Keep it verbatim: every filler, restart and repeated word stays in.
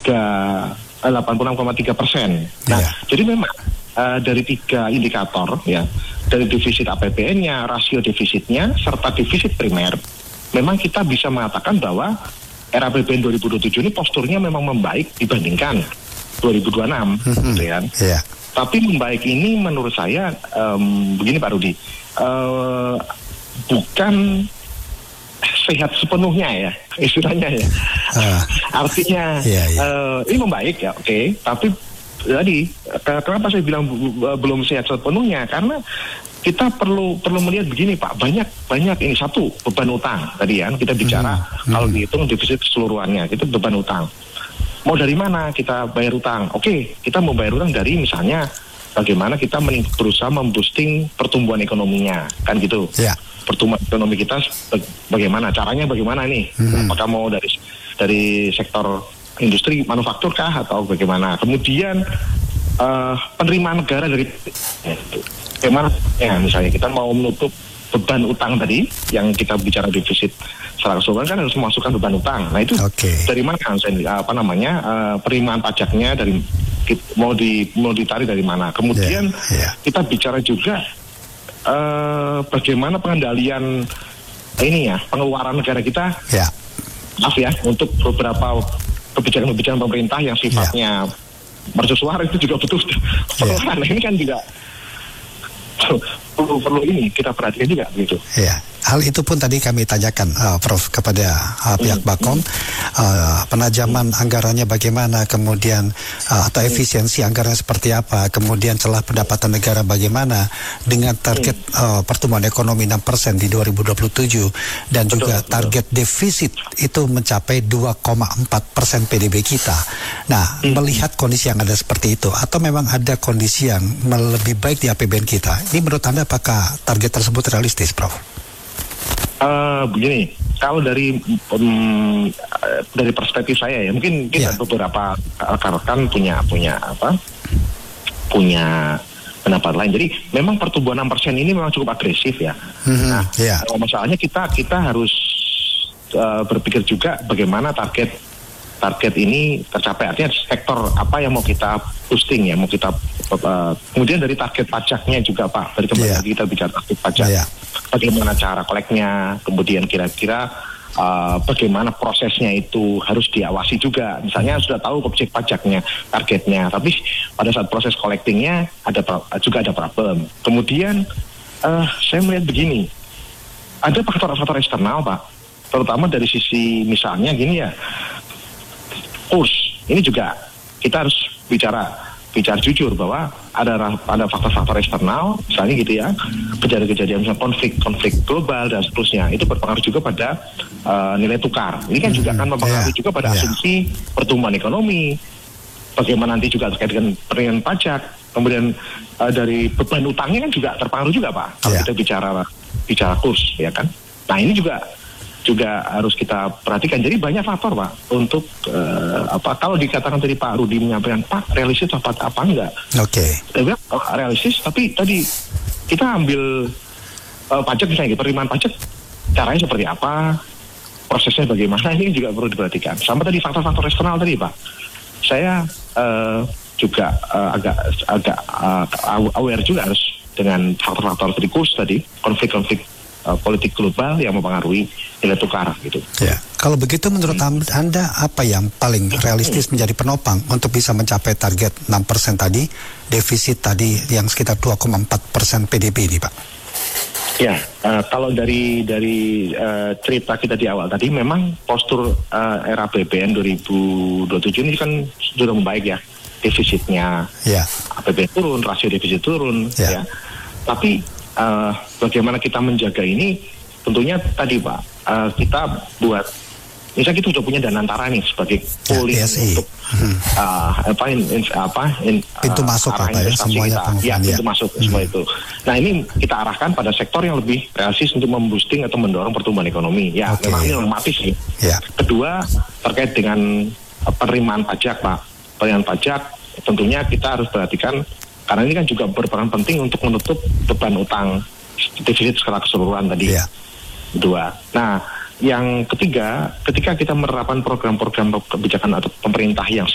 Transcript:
tiga delapan puluh enam koma tiga persen. Nah, yeah. jadi memang uh, dari tiga indikator ya, dari defisit A P B N-nya, rasio defisitnya, serta defisit primer, memang kita bisa mengatakan bahwa R A P B N dua ribu dua puluh tujuh ini posturnya memang membaik dibandingkan dua ribu dua puluh enam, gitu kan. Yeah. Tapi membaik ini menurut saya um, begini Pak Rudi, uh, bukan sehat sepenuhnya ya, istilahnya ya. Uh, Artinya yeah, yeah. Uh, ini membaik ya, oke. Okay. Tapi tadi kenapa saya bilang belum sehat sepenuhnya? Karena kita perlu perlu melihat begini Pak, banyak banyak ini satu beban utang tadi ya kita bicara hmm. kalau dihitung defisit keseluruhannya itu beban utang. Mau dari mana kita bayar utang? Oke, okay, kita mau bayar utang dari misalnya bagaimana kita men- berusaha memboosting pertumbuhan ekonominya, kan gitu. Yeah. Pertumbuhan ekonomi kita bagaimana, caranya bagaimana nih? Mm-hmm. Apakah mau dari dari sektor industri manufaktur kah atau bagaimana? Kemudian uh, penerimaan negara dari bagaimana? Ya, misalnya kita mau menutup beban utang tadi yang kita bicara defisit secara keseluruhan kan harus memasukkan beban utang. Nah itu okay. dari mana apa namanya uh, penerimaan pajaknya dari mau di mau ditarik dari mana? Kemudian yeah, yeah. kita bicara juga Uh, bagaimana pengendalian ini ya pengeluaran negara kita yeah. maaf ya untuk beberapa kebijakan-kebijakan pemerintah yang sifatnya yeah. mercusuar itu juga butuh pengeluaran. Yeah. Ini kan juga perlu perlu ini kita perhatikan juga gitu. Yeah. Hal itu pun tadi kami tanyakan, uh, Prof kepada uh, pihak mm, Bakom, uh, penajaman mm. anggarannya bagaimana, kemudian uh, atau efisiensi mm. anggaran seperti apa, kemudian celah pendapatan negara bagaimana dengan target mm. uh, pertumbuhan ekonomi enam persen di dua ribu dua puluh tujuh dan betul, juga target betul. defisit itu mencapai dua koma empat persen P D B kita. Nah, mm. melihat kondisi yang ada seperti itu, atau memang ada kondisi yang lebih baik di A P B N kita, ini menurut Anda apakah target tersebut realistis, Prof? Uh, begini, kalau dari um, dari perspektif saya ya, mungkin kita yeah. beberapa rekan-rekan punya punya apa, punya pendapat lain. Jadi memang pertumbuhan enam persen ini memang cukup agresif ya. Mm-hmm. Nah, yeah. masalahnya kita kita harus uh, berpikir juga bagaimana target target ini tercapai. Artinya sektor apa yang mau kita boosting ya, mau kita uh, kemudian dari target pajaknya juga Pak. Dari kembali yeah. lagi kita bicara target pajak. Yeah. Bagaimana cara koleknya, kemudian kira-kira uh, bagaimana prosesnya itu harus diawasi juga. Misalnya sudah tahu objek pajaknya, targetnya, tapi pada saat proses collectingnya ada juga ada problem. Kemudian uh, saya melihat begini, ada faktor-faktor eksternal Pak, terutama dari sisi misalnya gini ya, kurs. Ini juga kita harus bicara bicara jujur bahwa ada ada faktor-faktor eksternal, misalnya gitu ya, kejadian-kejadian misalnya konflik-konflik global dan seterusnya, itu berpengaruh juga pada uh, nilai tukar. Ini kan juga akan mempengaruhi yeah. juga pada yeah. asumsi pertumbuhan ekonomi, bagaimana nanti juga terkait dengan penerimaan pajak, kemudian uh, dari beban utangnya kan juga terpengaruh juga Pak, kalau yeah. kita bicara bicara kurs, ya kan. Nah ini juga juga harus kita perhatikan. Jadi banyak faktor Pak untuk uh, apa kalau dikatakan tadi Pak Rudi menyampaikan Pak realistis apa apa enggak? Oke. Okay. Oh, realistis tapi tadi kita ambil uh, pajak misalnya penerimaan pajak caranya seperti apa? Prosesnya bagaimana? Ini juga perlu diperhatikan. Sampai tadi faktor-faktor eksternal tadi Pak. Saya uh, juga uh, agak agak uh, aware juga harus dengan faktor-faktor tadi kurs tadi, konflik-konflik uh, politik global yang mempengaruhi nilai tukar gitu. Ya, kalau begitu menurut Anda apa yang paling realistis menjadi penopang untuk bisa mencapai target enam persen tadi, defisit tadi yang sekitar dua koma empat persen P D B ini, Pak? Ya, uh, kalau dari dari uh, cerita kita di awal tadi, memang postur uh, R A P B N dua ribu dua puluh tujuh ini kan sudah membaik ya, defisitnya, ya. A P B N turun, rasio defisit turun, ya. ya. Tapi uh, bagaimana kita menjaga ini? Tentunya tadi Pak, uh, kita buat, misalnya kita sudah punya Danantara nih sebagai pooling ya, untuk hmm. uh, apa, in, in, apa in, pintu uh, masuk apa ya semuanya kita. Ya, pintu masuk hmm. semua itu. Nah ini kita arahkan pada sektor yang lebih realistis untuk memboosting atau mendorong pertumbuhan ekonomi. Ya okay. memang ini normatif sih. Ya. Kedua terkait dengan uh, penerimaan pajak Pak, penerimaan pajak tentunya kita harus perhatikan karena ini kan juga berperan penting untuk menutup beban utang defisit secara keseluruhan tadi. Ya. Dua. Nah, yang ketiga, ketika kita menerapkan program-program kebijakan atau pemerintah yang